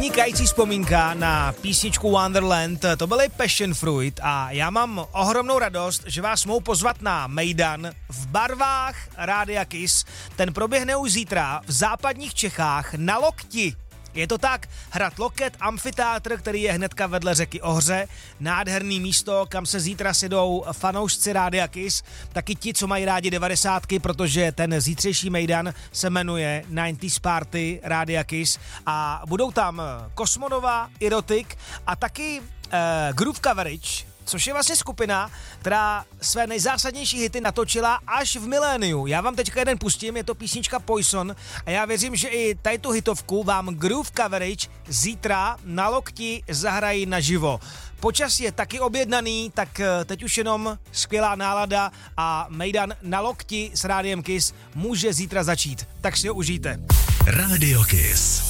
Vynikající vzpomínka na písničku Wonderland, to byly Passion Fruit a já mám ohromnou radost, že vás mohu pozvat na mejdan v barvách Rádia Kiss. Ten proběhne už zítra v západních Čechách na Lokti. Je to tak, hrad Loket, amfiteátr, který je hnedka vedle řeky Ohře, nádherný místo, kam se zítra sjedou fanoušci Rádia Kiss, taky ti, co mají rádi 90, protože ten zítřejší mejdan se jmenuje 90s Party Rádia Kiss a budou tam Kosmonova, Erotic a taky Groove Coverage, což je vlastně skupina, která své nejzásadnější hity natočila až v miléniu. Já vám teďka jeden pustím, je to písnička Poison a já věřím, že i tady tu hitovku vám Groove Coverage zítra na Lokti zahrají naživo. Počasí je taky objednaný, tak teď už jenom skvělá nálada a mejdan na Lokti s Rádiem Kiss může zítra začít. Tak si ho užijte. Radio Kiss.